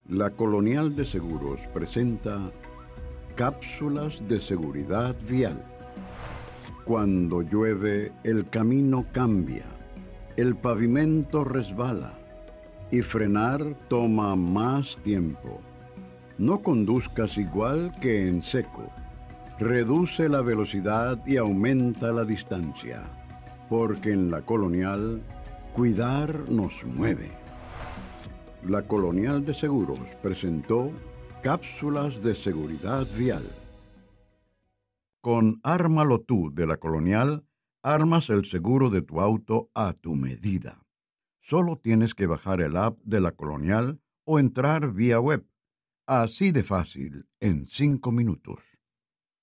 La Colonial de Seguros presenta cápsulas de seguridad vial. Cuando llueve, el camino cambia, el pavimento resbala y frenar toma más tiempo. No conduzcas igual que en seco. Reduce la velocidad y aumenta la distancia, porque en la Colonial, cuidar nos mueve. La Colonial de Seguros presentó cápsulas de seguridad vial. Con Ármalo Tú de la Colonial, armas el seguro de tu auto a tu medida. Solo tienes que bajar el app de la Colonial o entrar vía web. Así de fácil, en 5 minutos.